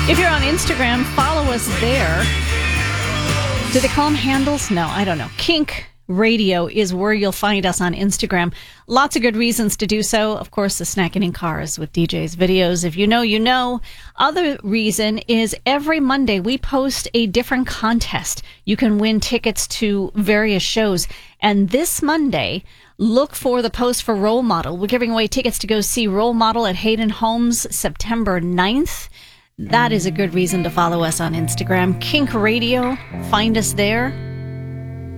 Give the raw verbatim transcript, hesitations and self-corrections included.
If you're on Instagram, follow us there. Do they call them handles? No, I don't know. Kink Radio is where you'll find us on Instagram. Lots of good reasons to do so. Of course, the Snacking in Cars with D J's videos. If you know, you know. Other reason is every Monday we post a different contest. You can win tickets to various shows. And this Monday, look for the post for Role Model. We're giving away tickets to go see Role Model at Hayden Homes September ninth. That is a good reason to follow us on Instagram. Kink Radio. Find us there.